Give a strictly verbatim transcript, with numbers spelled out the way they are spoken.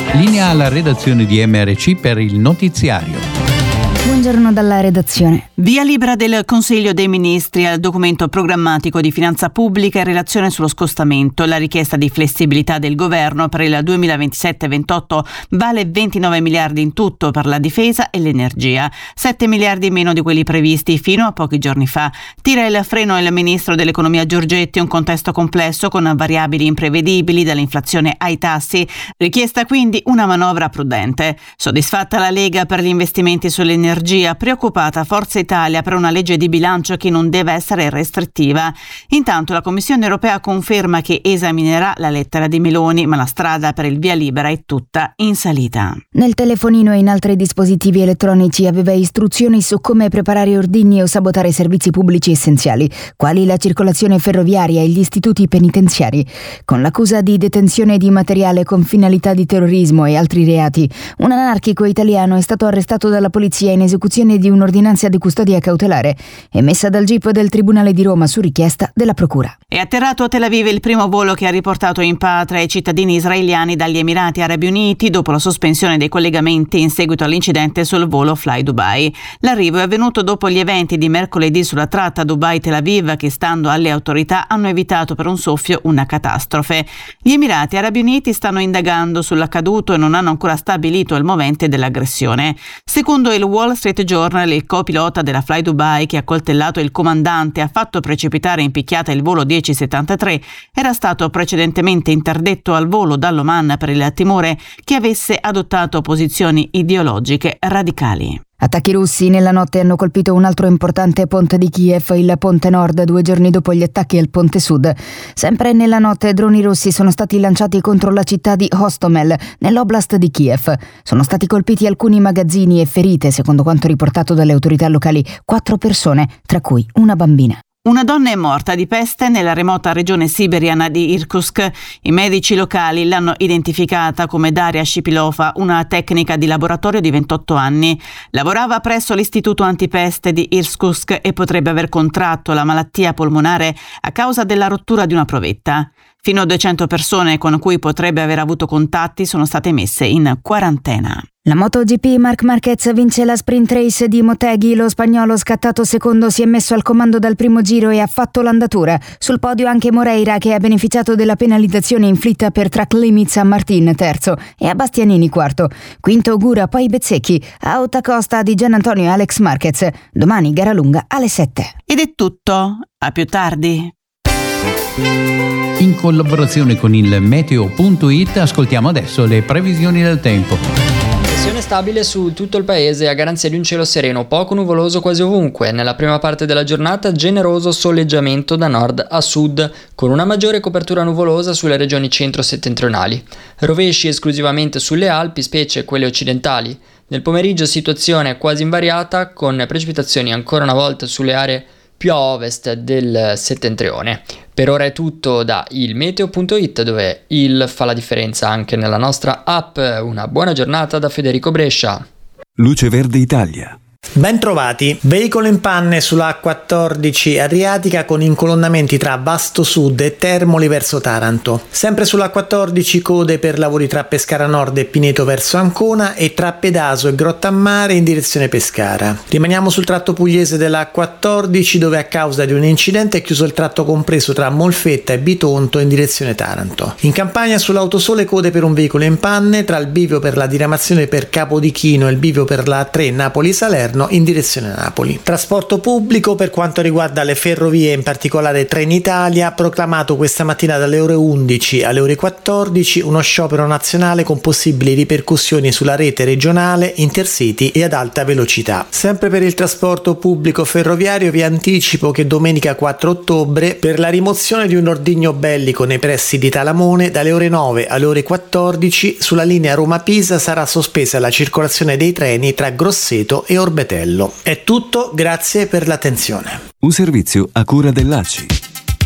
Linea alla redazione di M R C per il notiziario. Buongiorno dalla redazione. Via libera del Consiglio dei Ministri al documento programmatico di finanza pubblica in relazione sullo scostamento. La richiesta di flessibilità del governo per il duemilaventisette ventotto vale ventinove miliardi in tutto per la difesa e l'energia, sette miliardi meno di quelli previsti fino a pochi giorni fa. Tira il freno il ministro dell'economia Giorgetti, un contesto complesso con variabili imprevedibili dall'inflazione ai tassi. Richiesta quindi una manovra prudente. Soddisfatta la Lega per gli investimenti sull'energia, preoccupata Forza Italia per una legge di bilancio che non deve essere restrittiva. Intanto la Commissione europea conferma che esaminerà la lettera di Meloni, ma la strada per il via libera è tutta in salita. Nel telefonino e in altri dispositivi elettronici aveva istruzioni su come preparare ordigni o sabotare servizi pubblici essenziali, quali la circolazione ferroviaria e gli istituti penitenziari. Con l'accusa di detenzione di materiale con finalità di terrorismo e altri reati, un anarchico italiano è stato arrestato dalla polizia in esecuzione di un'ordinanza di custodia cautelare emessa dal G I P del Tribunale di Roma su richiesta della Procura. È atterrato a Tel Aviv il primo volo che ha riportato in patria i cittadini israeliani dagli Emirati Arabi Uniti dopo la sospensione dei collegamenti in seguito all'incidente sul volo Fly Dubai. L'arrivo è avvenuto dopo gli eventi di mercoledì sulla tratta Dubai-Tel Aviv che, stando alle autorità, hanno evitato per un soffio una catastrofe. Gli Emirati Arabi Uniti stanno indagando sull'accaduto e non hanno ancora stabilito il movente dell'aggressione. Secondo il Wall Street Journal, il copilota della Fly Dubai che ha coltellato il comandante e ha fatto precipitare in picchiata il volo dieci settantatré era stato precedentemente interdetto al volo dall'Oman per il timore che avesse adottato posizioni ideologiche radicali. Attacchi russi nella notte hanno colpito un altro importante ponte di Kiev, il ponte nord, due giorni dopo gli attacchi al ponte sud. Sempre nella notte droni russi sono stati lanciati contro la città di Hostomel, nell'oblast di Kiev. Sono stati colpiti alcuni magazzini e ferite, secondo quanto riportato dalle autorità locali, quattro persone, tra cui una bambina. Una donna è morta di peste nella remota regione siberiana di Irkutsk. I medici locali l'hanno identificata come Daria Shipilova, una tecnica di laboratorio di ventotto anni. Lavorava presso l'istituto antipeste di Irkutsk e potrebbe aver contratto la malattia polmonare a causa della rottura di una provetta. Fino a duecento persone con cui potrebbe aver avuto contatti sono state messe in quarantena. La MotoGP, Marc Marquez vince la sprint race di Motegi. Lo spagnolo scattato secondo si è messo al comando dal primo giro e ha fatto l'andatura. Sul podio anche Moreira, che ha beneficiato della penalizzazione inflitta per track limits a Martin terzo e a Bastianini quarto. Quinto Gura, poi Bezzecchi. A Ottacosta di Gian Antonio e Alex Marquez. Domani gara lunga alle sette. Ed è tutto. A più tardi. In collaborazione con il meteo punto it ascoltiamo adesso le previsioni del tempo. Pressione stabile su tutto il paese a garanzia di un cielo sereno, poco nuvoloso quasi ovunque. Nella prima parte della giornata generoso soleggiamento da nord a sud, con una maggiore copertura nuvolosa sulle regioni centro-settentrionali. Rovesci esclusivamente sulle Alpi, specie quelle occidentali. Nel pomeriggio situazione quasi invariata, con precipitazioni ancora una volta sulle aree più a ovest del settentrione. Per ora è tutto da il meteo punto it, dove il fa la differenza anche nella nostra app. Una buona giornata da Federico Brescia. Luce Verde Italia. Ben trovati, veicolo in panne sulla A quattordici Adriatica con incolonnamenti tra Vasto Sud e Termoli verso Taranto. Sempre sulla A quattordici code per lavori tra Pescara Nord e Pineto verso Ancona e tra Pedaso e Grottammare in direzione Pescara. Rimaniamo sul tratto pugliese della A quattordici, dove a causa di un incidente è chiuso il tratto compreso tra Molfetta e Bitonto in direzione Taranto. In Campania sull'Autosole code per un veicolo in panne tra il bivio per la diramazione per Capodichino e il bivio per la A tre Napoli-Salerno in direzione Napoli. Trasporto pubblico per quanto riguarda le ferrovie, in particolare Trenitalia, ha proclamato questa mattina dalle ore undici alle ore quattordici uno sciopero nazionale con possibili ripercussioni sulla rete regionale, intercity e ad alta velocità. Sempre per il trasporto pubblico ferroviario vi anticipo che domenica quattro ottobre, per la rimozione di un ordigno bellico nei pressi di Talamone, dalle ore nove alle ore quattordici sulla linea Roma-Pisa sarà sospesa la circolazione dei treni tra Grosseto e Orbetello. È tutto, grazie per l'attenzione. Un servizio a cura dell'A C I.